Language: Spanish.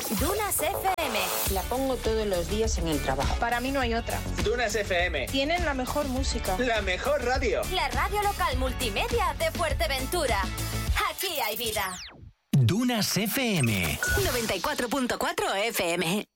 Dunas FM. La pongo todos los días en el trabajo. Para mí no hay otra. Dunas FM. Tienen la mejor música. La mejor radio. La radio local multimedia de Fuerteventura. Aquí hay vida. Dunas FM. 94.4 FM.